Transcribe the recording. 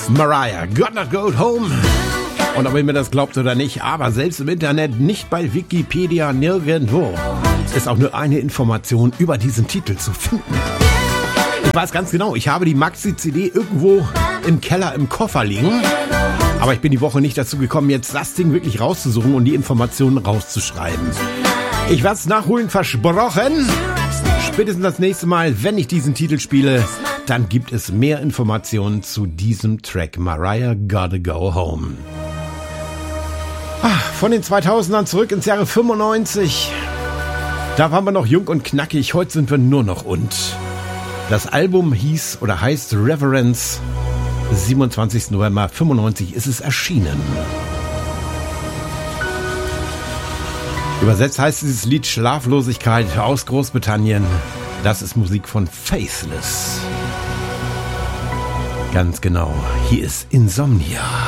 Mariah, Gotta Go Home. Und ob ihr mir das glaubt oder nicht, aber selbst im Internet, nicht bei Wikipedia, nirgendwo, ist auch nur eine Information über diesen Titel zu finden. Ich weiß ganz genau, ich habe die Maxi-CD irgendwo im Keller im Koffer liegen. Aber ich bin die Woche nicht dazu gekommen, jetzt das Ding wirklich rauszusuchen und die Informationen rauszuschreiben. Ich werde es nachholen, versprochen. Spätestens das nächste Mal, wenn ich diesen Titel spiele, dann gibt es mehr Informationen zu diesem Track. Mariah, Gotta Go Home. Von den 2000ern zurück ins Jahre 95. Da waren wir noch jung und knackig, heute sind wir nur noch und. Das Album hieß oder heißt Reverence. 27. November 95 ist es erschienen. Übersetzt heißt dieses Lied Schlaflosigkeit aus Großbritannien. Das ist Musik von Faithless. Ganz genau, hier ist Insomnia.